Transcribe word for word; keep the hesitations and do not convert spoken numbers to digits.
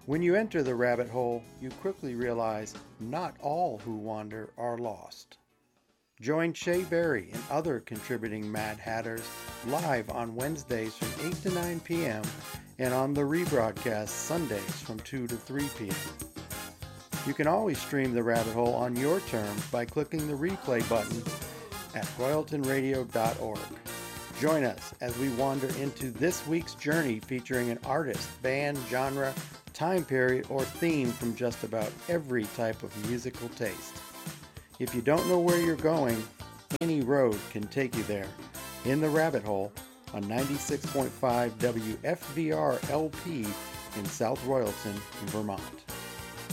When you enter the rabbit hole, you quickly realize not all who wander are lost. Join Shay Berry and other contributing Mad Hatters live on Wednesdays from eight to nine p.m. and on the rebroadcast Sundays from two to three p.m. You can always stream the rabbit hole on your terms by clicking the replay button at royalton radio dot org. Join us as we wander into this week's journey featuring an artist, band, genre, time period, or theme from just about every type of musical taste. If you don't know where you're going, any road can take you there. In the Rabbit Hole on ninety-six point five W F V R L P in South Royalton, Vermont.